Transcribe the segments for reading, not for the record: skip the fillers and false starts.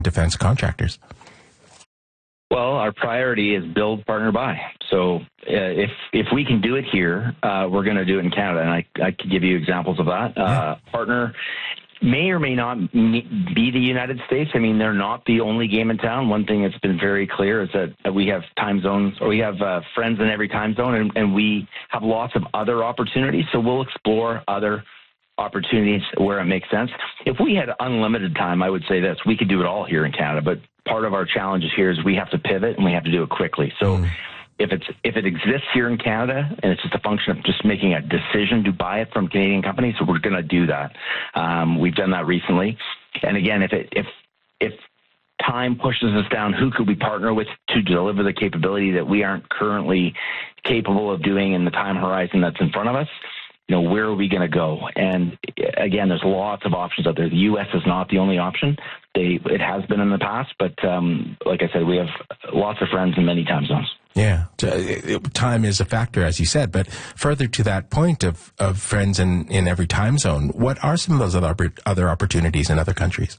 defense contractors? Well, our priority is build, partner, buy. So if we can do it here, we're going to do it in Canada. And I could give you examples of that. Partner may or may not be the United States. I mean, they're not the only game in town. One thing that's been very clear is that we have time zones, or we have friends in every time zone, and we have lots of other opportunities. So we'll explore other opportunities where it makes sense. If we had unlimited time, I would say this: we could do it all here in Canada, but part of our challenges here is we have to pivot and we have to do it quickly. So if it exists here in Canada and it's just a function of just making a decision to buy it from Canadian companies, so we're going to do that. We've done that recently. And again, if time pushes us down, who could we partner with to deliver the capability that we aren't currently capable of doing in the time horizon that's in front of us? Where are we going to go? And again, there's lots of options out there. The U.S. is not the only option. It has been in the past, but like I said, we have lots of friends in many time zones. Yeah, time is a factor, as you said. But further to that point of friends in every time zone, what are some of those other opportunities in other countries?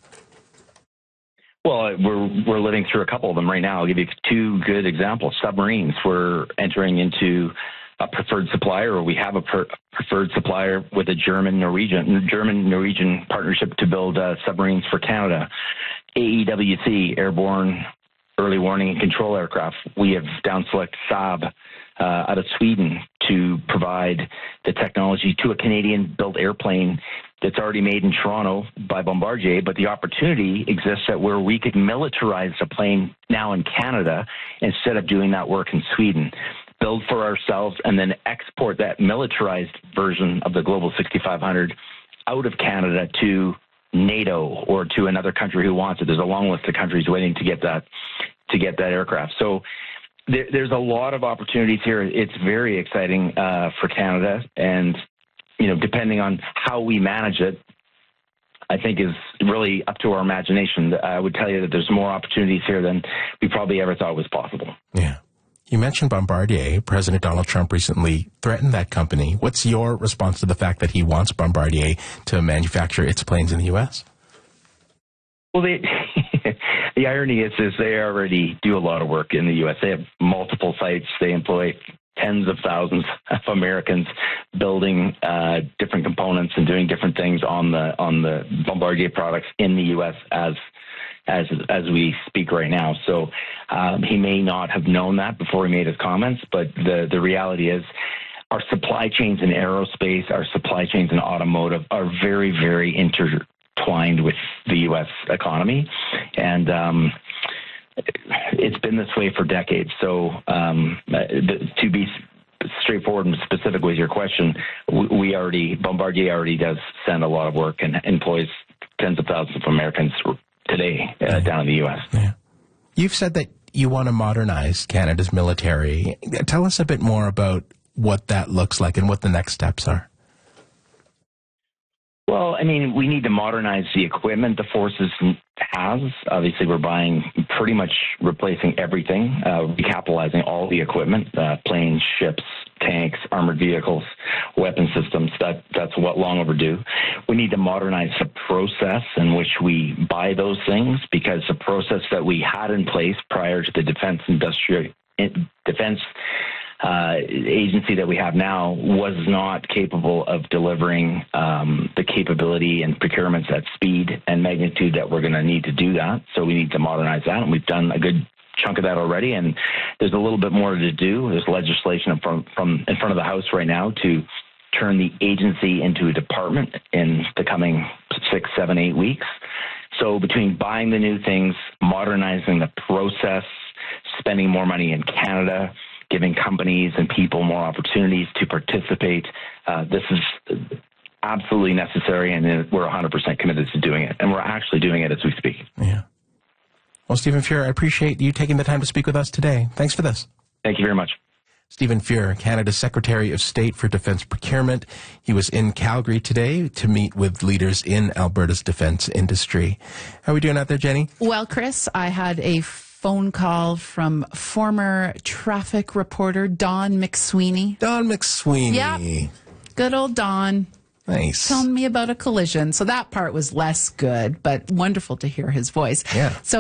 Well, we're living through a couple of them right now. I'll give you two good examples. Submarines. We're entering into a preferred supplier, or we have a preferred supplier with a German-Norwegian partnership to build submarines for Canada. AEWC, Airborne Early Warning and Control Aircraft. We have down select Saab out of Sweden to provide the technology to a Canadian-built airplane that's already made in Toronto by Bombardier, but the opportunity exists at where we could militarize the plane now in Canada instead of doing that work in Sweden. Build for ourselves and then export that militarized version of the Global 6500 out of Canada to NATO or to another country who wants it. There's a long list of countries waiting to get that aircraft. So there's a lot of opportunities here. It's very exciting for Canada, and depending on how we manage it, I think is really up to our imagination. I would tell you that there's more opportunities here than we probably ever thought was possible. Yeah. You mentioned Bombardier. President Donald Trump recently threatened that company. What's your response to the fact that he wants Bombardier to manufacture its planes in the U.S.? Well, the irony is they already do a lot of work in the U.S. They have multiple sites. They employ tens of thousands of Americans building different components and doing different things on the Bombardier products in the U.S. as we speak right now. So he may not have known that before he made his comments, but the reality is our supply chains in aerospace, our supply chains in automotive are very, very intertwined with the U.S. economy. And it's been this way for decades. So to be straightforward and specific with your question, Bombardier already does send a lot of work and employs tens of thousands of Americans today down in the U.S. Yeah. You've said that you want to modernize Canada's military. Tell us a bit more about what that looks like and what the next steps are. Well, I mean, we need to modernize the equipment the forces has. Obviously, we're buying pretty much replacing everything, recapitalizing all the equipment, planes, ships, tanks, armored vehicles, weapon systems. That's what long overdue. We need to modernize the process in which we buy those things, because the process that we had in place prior to the defense agency that we have now was not capable of delivering the capability and procurements at speed and magnitude that we're going to need to do that. So we need to modernize that, and we've done a good chunk of that already, and there's a little bit more to do. There's legislation from in front of the House right now to turn the agency into a department in the coming 6, 7, 8 weeks. So between buying the new things, modernizing the process, spending more money in Canada, giving companies and people more opportunities to participate, this is absolutely necessary, and we're 100% committed to doing it. And we're actually doing it as we speak. Yeah. Well, Stephen Fuhr, I appreciate you taking the time to speak with us today. Thanks for this. Thank you very much. Stephen Fuhr, Canada's Secretary of State for Defence Procurement. He was in Calgary today to meet with leaders in Alberta's defence industry. How are we doing out there, Jenny? Well, Chris, I had a phone call from former traffic reporter Don McSweeney. Don McSweeney. Yep. Good old Don. Nice. Telling me about a collision. So that part was less good, but wonderful to hear his voice. Yeah. So